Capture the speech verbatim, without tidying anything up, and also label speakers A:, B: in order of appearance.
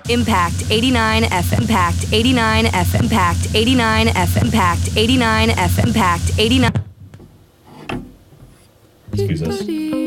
A: Impact eighty-nine F M. Impact eighty-nine F M. Impact eighty-nine F M. Impact eighty-nine F M. Impact eighty-nine.
B: Excuse us.